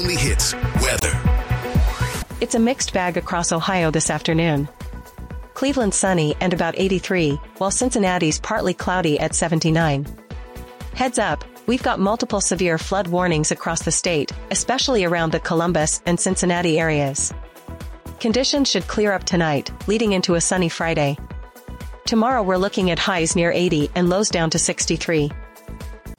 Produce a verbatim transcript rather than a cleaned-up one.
only hits, weather. It's a mixed bag across Ohio this afternoon. Cleveland sunny and about eighty-three, while Cincinnati's partly cloudy at seventy-nine. Heads up, we've got multiple severe flood warnings across the state, especially around the Columbus and Cincinnati areas. Conditions should clear up tonight, leading into a sunny Friday. Tomorrow we're looking at highs near eighty and lows down to sixty-three.